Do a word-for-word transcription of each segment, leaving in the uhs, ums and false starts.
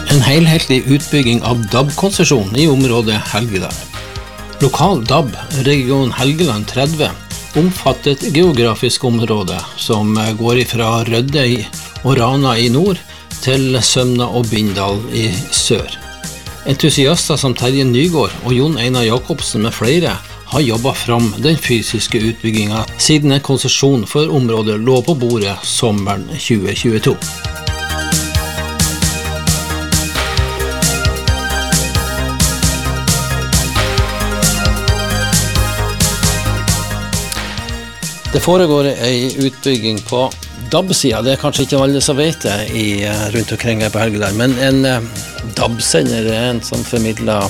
En helhetlig utbygging av D A B-konsesjon i området Helgeland. Lokal D A B, region Helgeland tretti, omfatter et geografisk område som går fra Rødøy og Rana i nord til Sømna og Bindal i sør. Entusiaster som Terje Nygård og Jon Einar Jakobsen med flere har jobbet fram den fysiske utbyggingen siden en konsesjon for området lå på bordet sommeren tjue tjueto. Det foregår en utbygging på D A B-siden, det er kanskje ikke alle som vet det i, rundt omkring her på Helgeland, men en D A B-sender er en som formidler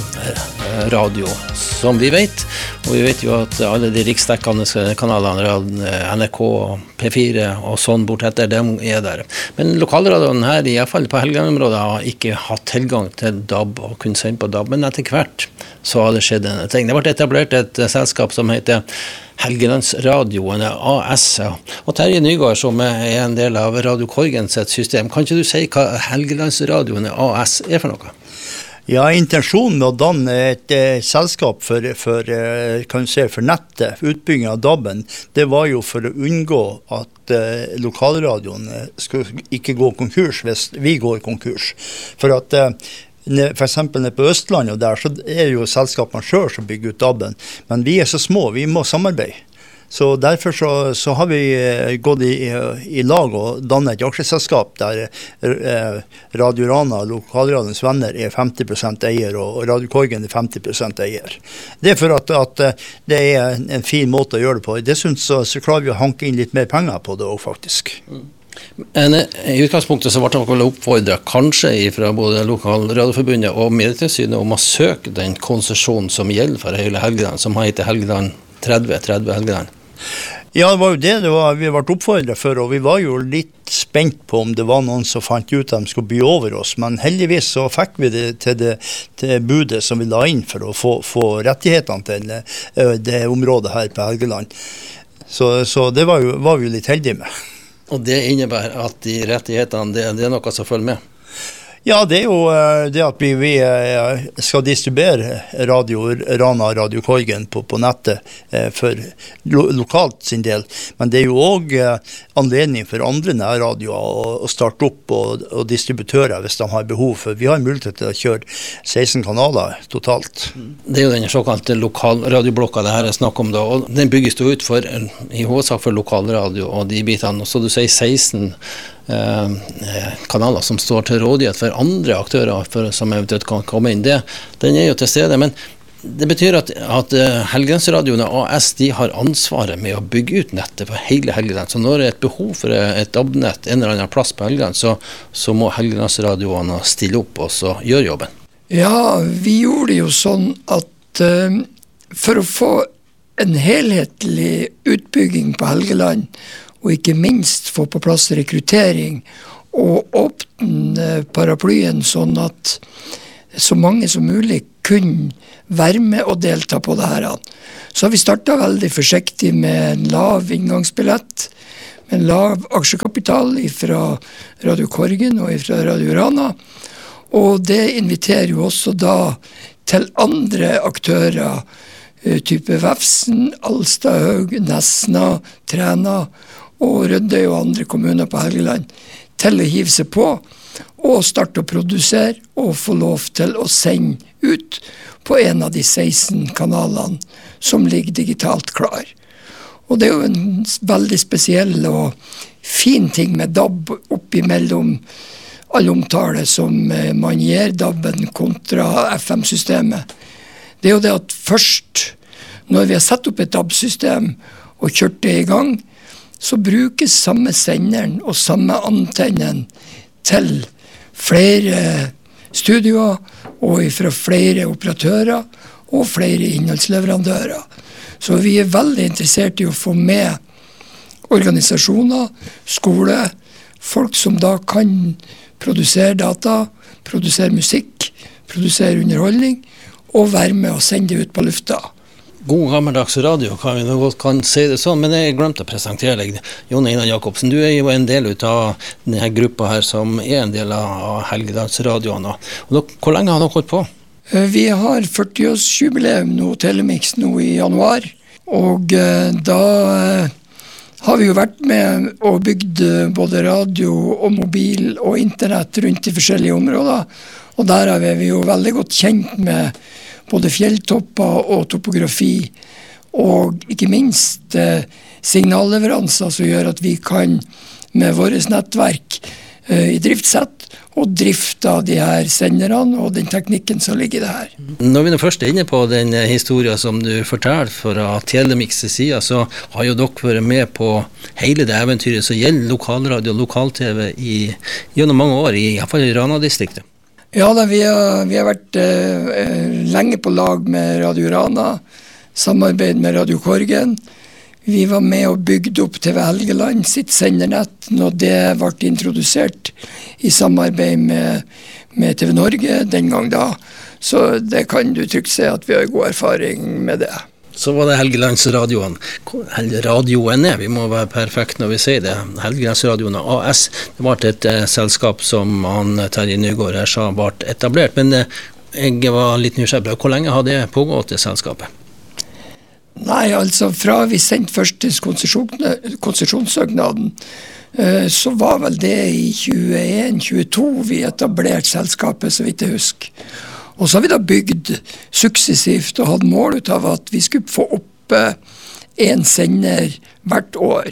radio, som vi vet, og vi vet jo at alle de riksdekkende kanalene, N R K, P fire og sånn bortetter, de er der. Men lokalradioen her, i hvert fall på Helgeland-området, har ikke hatt tilgang til D A B og kunne sende på D A B, men etter hvert så har det skjedd en ting. Det ble etablert et selskap som heter Helgelandsradioen A S, og Terje Nygård, som er en del av Radio Korgen sitt system. Kan ikke du si hva Helgelandsradioen A S er for noe? Ja, intensjonen med å danne et eh, selskap for, for, eh, kan du si, for nettet, utbygging av D A B-en, det var jo for å unngå at eh, lokalradioen skulle ikke gå konkurs hvis vi går konkurs. For at eh, for eksempel nede på Østlandet og der, så er jo selskapene selv som bygger ut D A B-en, men vi er så små, vi må samarbeide. Så derfor så, så har vi gått i, i lag og dannet et aksjeselskap der eh, Radio Rana, lokalradions venner, er femti prosent eier, og Radio Korgen er femti prosent eier. Det er for at, at det er en fin måte å gjøre det på. Dessuten så, så klarer vi å hanke inn litt mer penger på det også, faktisk. Mm. Men i utgangspunktet så ble det oppfordret kanskje fra både Lokalradioforbundet og Medietilsynet om å søke den konsesjonen som gjelder for hele Helgeland, som heter Helgeland tretti, tretti Helgeland. Ja, det var jo det, det var, vi ble oppfordret for, og vi var jo litt spent på om det var noen som fant ut at de skulle by over oss, men heldigvis så fikk vi det til det til budet som vi la inn for å få, få rettighetene til det, det området her på Helgeland. Så, så det var, jo, var vi jo litt heldige med. Og det innebærer at de rettighetene, det, det er noe som følger med? Ja, det er jo det at vi, vi skal distribuere radio, Rana Radio Korgen på, på nettet for lo, lokalt sin del. Men det er jo også anledning for andre nærradioer å, å starte opp og, og distributører hvis de har behov for. Vi har mulighet til å kjøre seksten kanaler totalt. Det er jo den såkalte lokalradioblokka det her er snakk om da, og den bygges jo ut for, i hovedsak for lokalradio og de bitene. Og så du sier seksten Eh, kanaler som står til rådighet for andre aktører for, som eventuelt kan komme inn. Det, den er jo til stede, men det betyr at, at Helgelandsradioen A S de har ansvaret med å bygge ut nettet for hele Helgeland. Så når det er et behov for et D A B-nett en eller annen plass på Helgeland, så, så må Helgelandsradioene stille opp og så gjøre jobben. Ja, vi gjorde det jo sånn at uh, for å få en helhetlig utbygging på Helgeland, og ikke minst få på plass rekruttering og åpne paraplyen sånn at så mange som mulig kunne være med og delta på det her. Så har vi startet veldig forsiktig med en lav inngangsbillett, med en lav aksjekapital fra Radio Korgen og fra Radio Rana, og det inviterer jo også da til andre aktører, type Vefsn, Alstahaug, Nesna, Træna, og Rødøy og andre kommuner på Helgeland til å hive seg på og starte å produsere og få lov til å sende ut på en av de seksten kanalene som ligger digitalt klar. Og det er jo en veldig spesiell og fin ting med D A B oppimellom all omtale som man gir D A B-en kontra F M-systemet. Det er jo det at først når vi har satt opp et D A B-system og kjørt det i gang, så brukes samme senderen og samme antennen til flere studioer og fra flere operatører og flere innholdsleverandører. Så vi er veldig interessert i å få med organisasjoner, skole, folk som da kan produsere data, produsere musikk, produsere underholdning og være med og sende det ut på lufta. God gammeldags radio, kan vi nå godt kan si det sånn, men jeg glemte å presentere deg. Jon Einar Jacobsen, du er jo en del av denne gruppa her som er en del av Helgelandsradioen. Hvor lenge har dere holdt på? Vi har førti-årsjubileum nå, Telemix, nå i januar, og da har vi jo vært med og bygd både radio og mobil og internett rundt i forskjellige områder, og der er vi jo veldig godt kjent med både fjelltopper og topografi, og ikke minst eh, signalleveranser som gjør at vi kan med vårt nettverk eh, i driftssett og drifte de her senderne og den teknikken som ligger i det her. Når vi nå først er inne på den historien som du forteller fra Telemix' side, så har jo dere vært med på hele det eventyret som gjelder lokalradio og lokal-TV i, gjennom mange år, i hvert fall i Rana-distriktet. Ja, da, vi, har, vi har vært eh, lenge på lag med Radio Rana, samarbeid med Radio Korgen. Vi var med og bygde opp T V Helgeland sitt sendernett når det ble introdusert i samarbeid med, med T V Norge den gang da. Så det kan du trygt si at vi har god erfaring med det. Så var det Helgelandsradioen. Radioen er, vi må være perfekt når vi sier det. Helgelandsradioen A S, det var et eh, selskap som han, Terje Nygaard her sa ble etablert, men eh, jeg var litt nysgjerrig. Hvor lenge har det pågått i selskapet? Nei, altså fra vi sendte første konsesjon, konsesjonssøknaden, eh, så var vel det i tjueen tjueto vi etablerte selskapet, så vidt jeg husker. Og så har vi da bygd suksessivt og hatt mål ut av at vi skulle få opp en sender hvert år.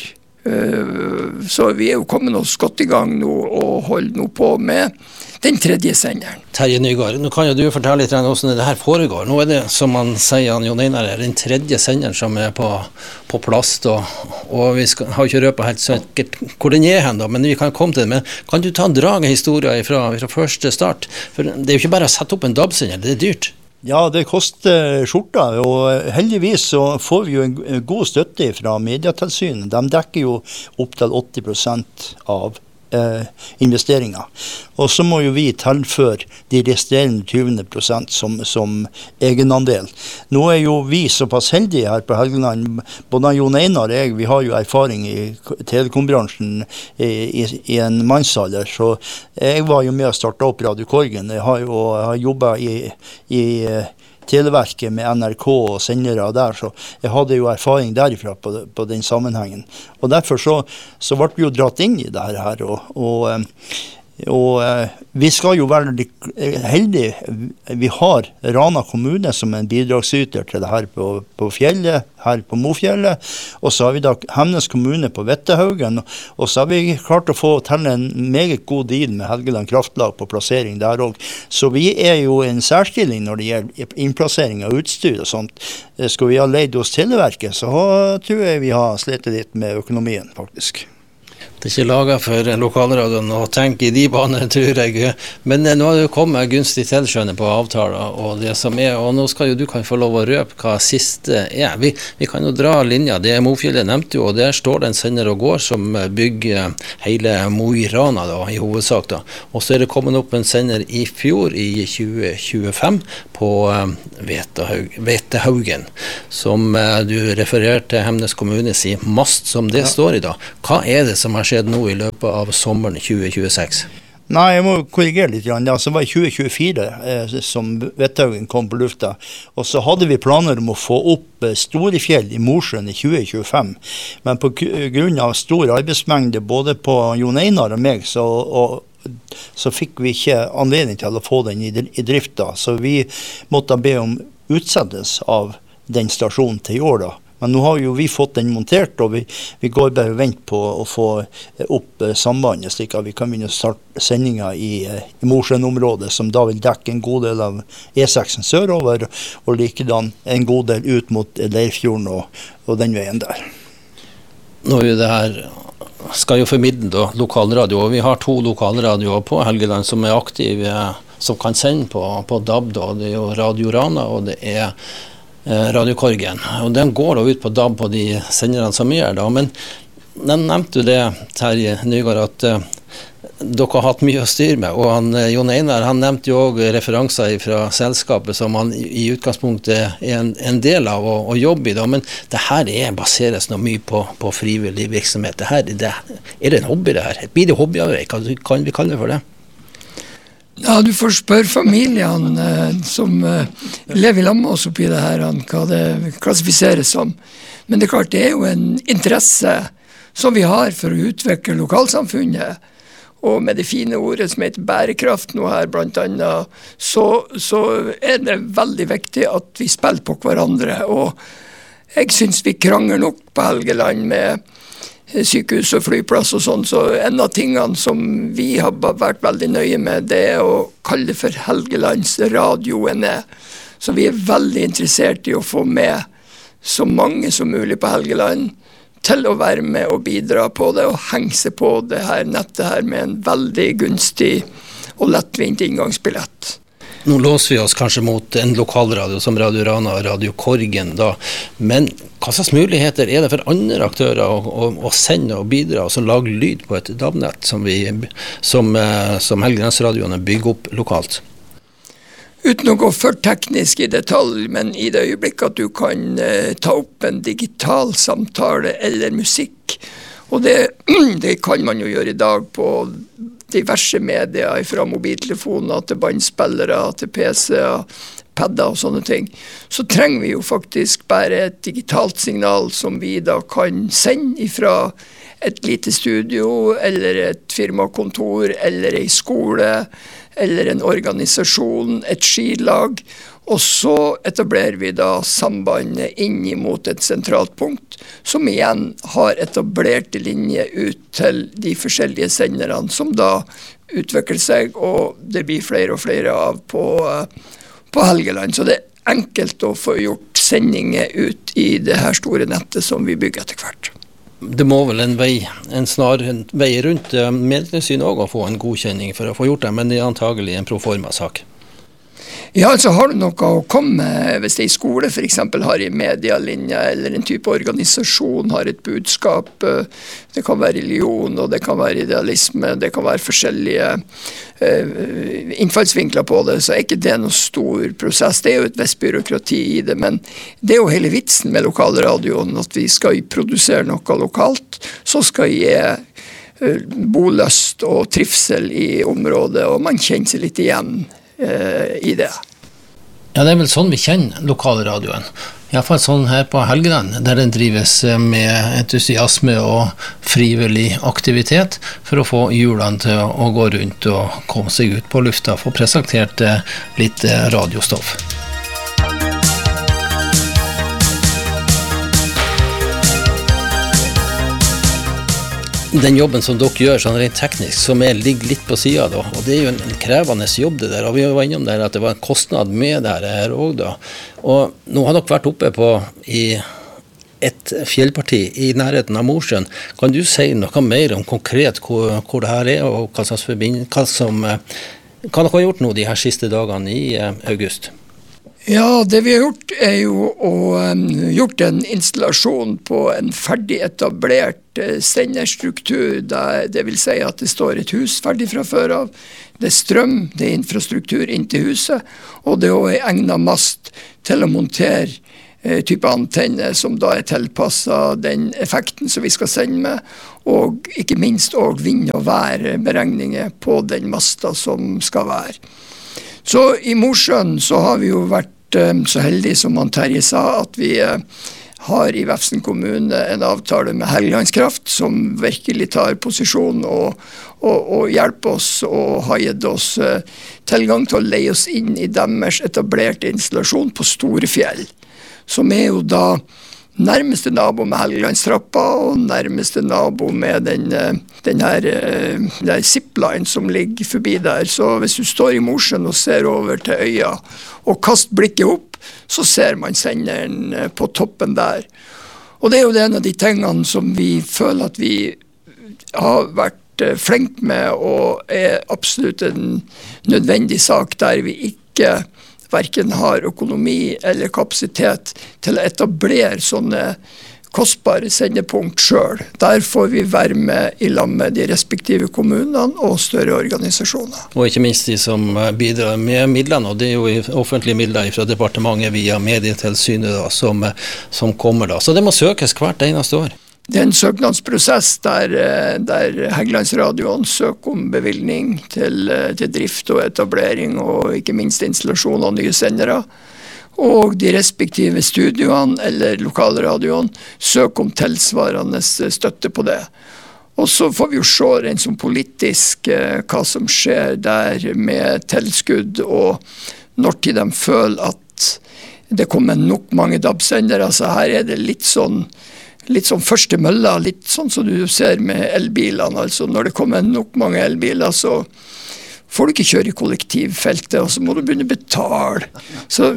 Så vi er jo kommet oss godt i gang nå og holder nå på med den tredje senderen. Terje Nygaard, nå kan jo du fortelle litt om hvordan det her foregår. Nå er det, som man sier, Jon Einar, den tredje senderen som er på, på plass, og, og vi skal, har ikke røpet helt sikkert hvor den er hen, da, men vi kan komme til det. Men kan du ta en drag historier fra, fra første start? For det er jo ikke bare å sette opp en D A B-sender, det er dyrt. Ja, det koster skjorta, og heldigvis så får vi jo en god støtte fra Medietilsynet. De dekker jo opp til åtti prosent av Eh, investeringer. Og så må jo vi tilføre de resterende tjue prosent som, som egenandel. Nå er jo vi såpass heldige her på Helgeland, både Jon Einar og jeg, vi har jo erfaring i telekombransjen i, i, i en mannsalder, så jeg var jo med å starte opp Radio Korgen. Jeg har jo har jobbet i, i Televerket med N R K og sendere der, så jeg hadde jo erfaring derifra på, på den sammenhengen. Og derfor så, så ble vi jo dratt inn i det her, og, og, og vi skal jo være heldige. Vi har Rana kommune som en bidragsyter til det her på, på fjellet, her på Mofjellet, og så har vi da Hemnes kommune på Vettehaugen, og så har vi klart å få til en meget god deal med Helgeland kraftlag på plassering der også. Så vi er jo en særstilling når det gjelder innplassering av utstyr og sånt. Skal vi ha leid hos Televerket, så tror jeg vi har slettet litt med økonomien faktisk. Det er ikke laget for lokalradioen å tenke i de baner, tror jeg. Men nå har det jo kommet gunstig tilskjønne på avtaler, og det som er, og nå skal jo du kan få lov å røpe hva siste er. Vi, vi kan jo dra linja, det er Mofjellet nevnte jo, og der står det en sender og går som bygger hele Mo i Rana da, i hovedsak da. Og så er det kommet opp en sender i fjor, i tjue tjuefem, på Vetehaugen, som du refererte til Hemnes kommune sier mast som det ja. Står i da. Hva er det som har skjedd nå i løpet av sommeren tjue tjueseks? Nei, jeg må korrigere litt. Det altså var i tjue tjuefire eh, som Vetthaugen kom på lufta. Og så hadde vi planer om å få opp eh, Storefjell i Mosjøen i tjue tjuefem. Men på grunn av stor arbeidsmengde både på Jon Einar og meg, så, og, så fikk vi ikke anledning til å få den i, i drift da. Så vi måtte be om utsettelse av den stasjonen til i år da. Men nå har jo vi fått den montert, og vi, vi går bare og venter på å få opp eh, sambandet, slik at vi kan begynne å starte sendinger i, i Mosjøen-området, som da vil dekke en god del av E seks sørover, og likedan en god del ut mot Leirfjorden og, og den veien der. Nå er jo det her skal jo formidle da, lokalradio, og vi har to lokalradioer på Helgeland som er aktive, som kan sende på, på D A B, da. Det er jo Radio Rana, og det er Radio Korgen, og den går da ut på D A B på de senderne som er da, men den nevnte jo det, Terje Nygaard, at uh, dere har hatt mye å styre med, og han, Jon Einar han nevnte jo også referanser fra selskapet som han i utgangspunktet er en, en del av å, å jobbe i da, men det her er, baseres noe mye på, på frivillig virksomhet. Det her, det, er det en hobby det her? Blir det hobbyarbeid? Kan, kan vi kalle det for det? Ja, du får spørre familiene eh, som eh, lever i lag med oss oppi det her, hva det klassifiseres som. Men det er klart, det er jo en interesse som vi har for å utvikle lokalsamfunnet. Og med det fine ordet som heter bærekraft nå her blant annet, så, så er det veldig viktig at vi spiller på hverandre. Og jeg synes vi krangler nok på Helgeland med sykehus og flyplass og sånn, så en av tingene som vi har vært veldig nøye med, det er å kalle det for Helgelands radioene. Så vi er veldig interessert i å få med så mange som mulig på Helgeland, til å være med og bidra på det, og henge seg på det her nettet her med en veldig gunstig og lettvint inngangsbillett. Nå låser vi oss kanskje mot en lokalradio som Radio Rana og Radio Korgen da, men hva slags muligheter er det for andre aktører å, å, å sende og bidra og så lage lyd på et D A B-nett som, vi, som, som Helgelandsradioene bygger opp lokalt? Uten å gå for teknisk i detalj, men i det øyeblikket at du kan eh, ta opp en digital samtale eller musikk, og det, det kan man jo gjøre i dag på diverse medier, fra mobiltelefoner til bandspillere, til P C-er, padder og sånne ting, så trenger vi jo faktisk bare et digitalt signal som vi da kan sende ifra et lite studio, eller et firmakontor, eller en skole, eller en organisasjon, et skilag, og så etablerer vi da sambandet inn mot et sentralt punkt, som igjen har etablerte linjer ut til de forskjellige senderne, som da utvikler seg, og det blir flere og flere av på, på Helgeland. Så det er enkelt å få gjort sendinger ut i det her store nettet som vi bygger etter hvert. Det må vel en vei, en snar en vei rundt Medietilsynet også å få en godkjenning for å få gjort det, men det er antagelig en proforma-sak. Ja, altså har du noe å komme med, hvis det er i skole for eksempel har i medialinje, eller en type organisasjon har et budskap, det kan være religion, og det kan være idealisme, det kan være forskjellige uh, innfallsvinkler på det, så er ikke det noen stor prosess. Det er jo et visst byråkrati i det, men det er jo hele vitsen med lokalradioen, at vi skal produsere noe lokalt, så skal gi uh, bolyst og trivsel i området, og man kjenner seg litt igjen i det. Ja, det er vel sånn vi kjenner lokalradioen. I hvert fall sånn her på Helgeland, der den drives med entusiasme og frivillig aktivitet for å få hjulene til å gå rundt og komme seg ut på lufta og få presentert litt radiostoff. Den jobben som dere gjør sånn rent teknisk, som er, ligger litt på siden da, og det er jo en, en krevende jobb det der, og vi var innom der at det var en kostnad med det her også da, og nå har dere vært oppe på i et fjellparti i nærheten av Mosjøen. Kan du si noe mer om konkret hvor, hvor det her er, og hva slags forbind, hva som, hva dere har gjort nå de her siste dagene i august? Ja, det vi har gjort er jo å um, gjort en installasjon på en ferdig etablert uh, senderstruktur, der det vil si at det står et hus ferdig fra før av. Det er strøm, det er infrastruktur inn til huset, og det er også en egnet mast til å montere uh, type antenne som da er tilpasset den effekten som vi skal sende med, og ikke minst også vind- og værberegninger på den masta som skal være. Så i Mosjøen så har vi jo vært så heldig som han Terje sa, at vi har i Vefsn kommune en avtale med Helgelandskraft som virkelig tar posisjon og, og, og hjelper oss og har gitt oss tilgang til å leie oss inn i deres etablerte installasjon på Storefjell, som er jo da nærmeste nabo med Helgelandstrappa og nærmeste nabo med den, den her den zipline som ligger forbi der. Så hvis du står i Mosjøen og ser over til øya og kaster blikket opp, så ser man senderen på toppen der. Og det er jo en av de tingene som vi føler at vi har vært flinke med, og er absolutt en nødvendig sak der vi ikke hverken har økonomi eller kapasitet til å etablere sånne kostbare sendepunkt selv. Der får vi være med i lag med de respektive kommunene og større organisasjoner. Og ikke minst de som bidrar med midlene, og det er jo offentlige midler fra departementet via Medietilsynet da, som, som kommer da. Så det må søkes hvert eneste år. Det er en søknadsprosess der, der Helgelandsradioen søker om bevilgning til, til drift og etablering, og ikke minst installasjon av nye sendere. Og de respektive studioene eller lokalradioen søker om tilsvarende støtte på det. Og så får vi jo se rent som politisk hva som skjer der med tilskudd, og når til de føler at det kommer nok mange D A B-sendere. Så her er det litt sånn Litt sånn første mølla, litt sånn som du ser med elbilene. Altså når det kommer nok mange elbiler, så får du ikke kjøre i kollektivfeltet, og så må du begynne å betale. Så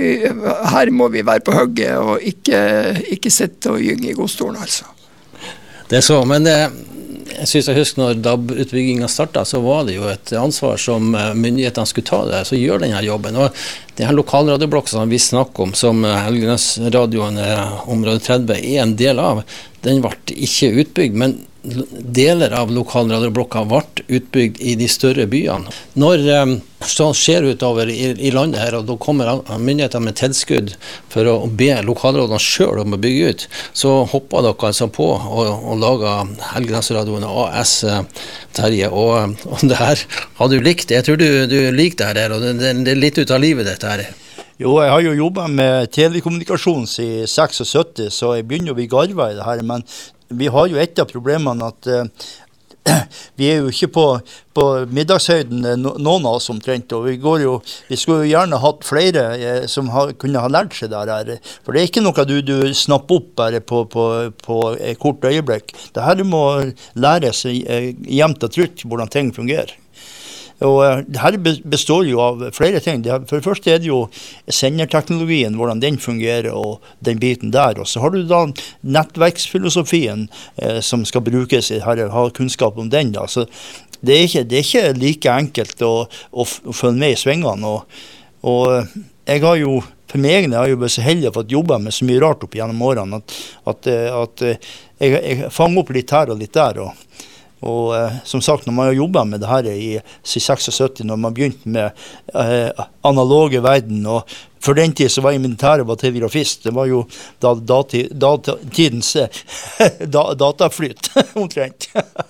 her må vi være på hugget, og ikke, ikke sitte og gynge i godstolen, altså. Det er så, men det, jeg synes jeg husker når D A B-utbyggingen startet, så var det jo et ansvar som myndighetene skulle ta det, så gjør denne jobben. Og det her lokalradioblokken som vi snakker om, som Helgelandsradioen område tretti er en del av, den ble ikke utbygd, men deler av lokalradioblokka ble utbygd i de større byene. Når sånn skjer utover i, i landet her, og da kommer myndighetene med tilskudd for å be lokalradioene selv om å bygge ut, så hopper dere altså på og, og lager Helgelandsradioen A S, Terje, og, og det her har du likt. Jeg tror du, du liker det her, og det, det er litt ut av livet dette her. Jo, jeg har jo jobbet med telekommunikasjon siden syttiseks, så jeg begynner å bli garva i det her, men vi har jo et av problemene at uh, vi er jo ikke på, på middagshøyden, no, noen av oss omtrent, og vi, går jo, vi skulle jo gjerne hatt flere uh, som ha, kunne ha lært seg der her, for det er ikke noe du, du snapper opp bare på, på, på et kort øyeblikk. Det her må læres uh, jevnt og trutt hvordan ting fungerer. Og uh, det her består jo av flere ting. Det, for det første er det jo senderteknologien, hvordan den fungerer og den biten der. Og så har du da nettverksfilosofien uh, som skal brukes i her, ha kunnskap om den da. Så det er ikke, det er ikke like enkelt å, å, å følge med i svingene. Og, og uh, jeg har jo, for meg egne, jeg har jo vært så heldig å få jobbe med så mye rart opp gjennom årene, at, at, at uh, jeg, jeg fanger opp litt her og litt der, og Og eh, som sagt, når man har jobbet med det her i syttiseks, når man begynte med eh, analoge verden, og for den tid så var jeg i militæret var telegrafist, det var jo da, dati, datidens da, dataflyt, omtrent.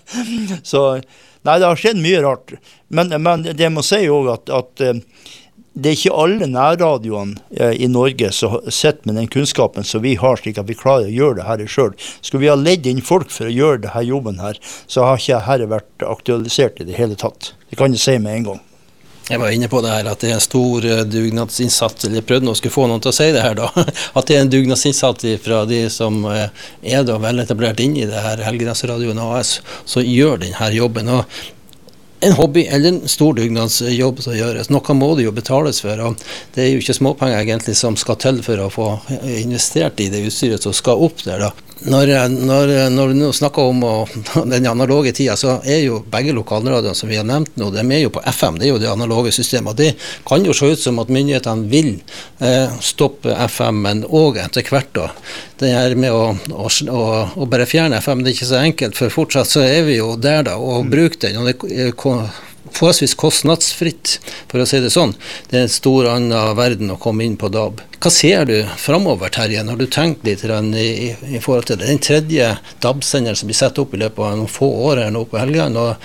Så, nei, det har skjedd mye rart. Men, men det må si jo at, at det er ikke alle nærradioene eh, i Norge som sitter med den kunnskapen som vi har, slik at vi klarer å gjøre det her selv. Skulle vi ha ledd inn folk for å gjøre det her jobben her, så har ikke dette vært aktualisert i det hele tatt. Det kan jeg si med en gang. Jeg var inne på det her, at det er en stor dugnadsinnsats, eller jeg prøvde å skulle få noen til å si det her da, at det er en dugnadsinnsats fra de som er da vel etablert inn i det her Helgelandsradioen A S, så gjør denne jobben. Og en hobby eller en stor dugnadsjobb som gjøres. Noe må det jo betales for, og det er jo ikke småpenger egentlig som skal til for å få investert i det utstyret som skal opp der da. Når, når, når du nå snakker om og, den analoge tida, så er jo begge lokalradioene som vi har nevnt nå, de er jo på F M, det er jo det analoge systemet. Det kan jo se ut som at myndighetene vil eh, stoppe F M, men også etter hvert da. Det her med å, å, å, å bare fjerne F M, det er ikke så enkelt, for fortsatt så er vi jo der da, og bruker den, og det forholdsvis kostnadsfritt, for å si det sånn. Det er en stor annen verden å komme inn på D A B. Hva ser du fremover, Terje, når du tenker litt i, i forhold til det? Den tredje D A B-senderen som blir satt opp i løpet av noen få år her nå på Helgeland, og